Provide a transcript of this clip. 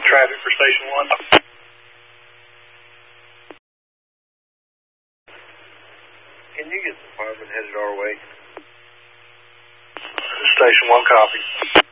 traffic for Station 1. Can you get the fireman headed our way? Station 1, copy.